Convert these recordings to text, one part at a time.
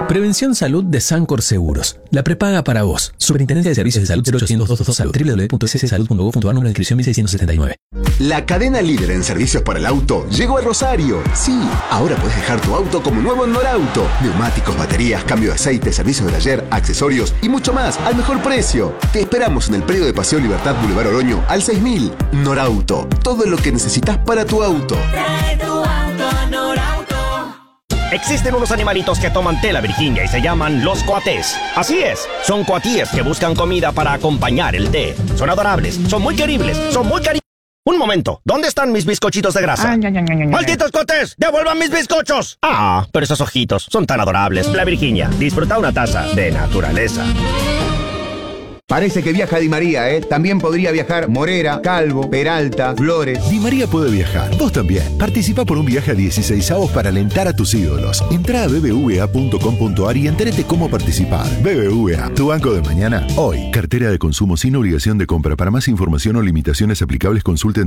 Prevención Salud de Sancor Seguros. La prepaga para vos. Superintendencia de Servicios de Salud 0800 Salud. www.sssalud.gov.ar. Número de inscripción 1679. La cadena líder en servicios para el auto llegó a Rosario. Sí, ahora podés dejar tu auto como nuevo en Norauto. Neumáticos, baterías, cambio de aceite, servicios de taller, accesorios y mucho más al mejor precio. Te esperamos en el predio de Paseo Libertad Boulevard Oroño al 6000. Norauto. Todo lo que necesitas para tu auto. Trae tu auto a Norauto. Existen unos animalitos que toman tela, Virginia, y se llaman los coatés. Así es, son coatíes que buscan comida para acompañar el té. Son adorables, son muy queribles, son muy cariñosos. Un momento, ¿dónde están mis bizcochitos de grasa? ¡Malditos coatés! ¡Devuelvan mis bizcochos! Ah, pero esos ojitos son tan adorables. La Virginia, disfruta una taza de naturaleza. Parece que viaja Di María, ¿eh? También podría viajar Morera, Calvo, Peralta, Flores. Di María puede viajar. Vos también. Participa por un viaje a 16avos para alentar a tus ídolos. Entrá a bbva.com.ar y entérate cómo participar. BBVA, tu banco de mañana, hoy. Cartera de consumo sin obligación de compra. Para más información o limitaciones aplicables, consulten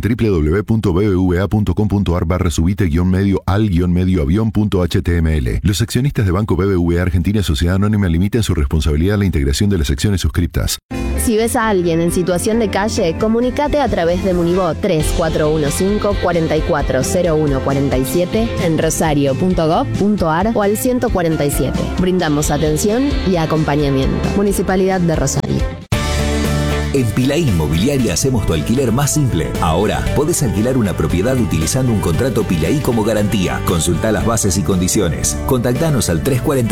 www.bbva.com.ar/subite-medio al-medio-avión.html. Los accionistas de Banco BBVA Argentina Sociedad Anónima limitan su responsabilidad a la integración de las acciones suscriptas. Si ves a alguien en situación de calle, comunícate a través de Munibot 3415-440147 en rosario.gov.ar o al 147. Brindamos atención y acompañamiento. Municipalidad de Rosario. En Pilaí Inmobiliaria hacemos tu alquiler más simple. Ahora podés alquilar una propiedad utilizando un contrato Pilaí como garantía. Consultá las bases y condiciones. Contactanos al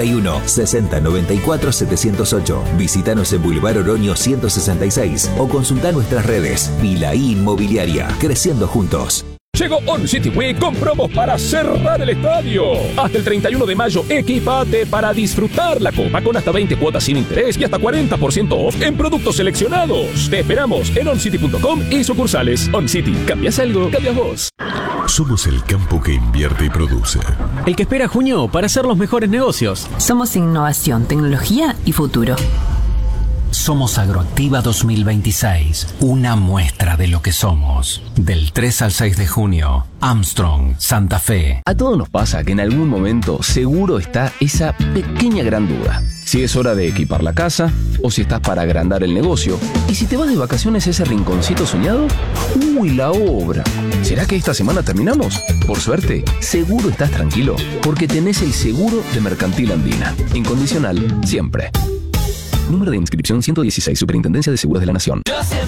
341-6094-708. Visítanos en Boulevard Oroño 166 o consultá nuestras redes. Pilaí Inmobiliaria, creciendo juntos. Llegó On City Week con promos para cerrar el estadio. Hasta el 31 de mayo, equipate para disfrutar la copa con hasta 20 cuotas sin interés y hasta 40% off en productos seleccionados. Te esperamos en oncity.com y sucursales. On City, cambias algo, cambias vos. Somos el campo que invierte y produce. El que espera junio para hacer los mejores negocios. Somos innovación, tecnología y futuro. Somos Agroactiva 2026, una muestra de lo que somos. Del 3 al 6 de junio, Armstrong, Santa Fe. A todos nos pasa que en algún momento seguro está esa pequeña gran duda. Si es hora de equipar la casa, o si estás para agrandar el negocio. Y si te vas de vacaciones a ese rinconcito soñado, ¡uy, la obra! ¿Será que esta semana terminamos? Por suerte, seguro estás tranquilo, porque tenés el seguro de Mercantil Andina. Incondicional, siempre. Número de inscripción 116, Superintendencia de Seguros de la Nación.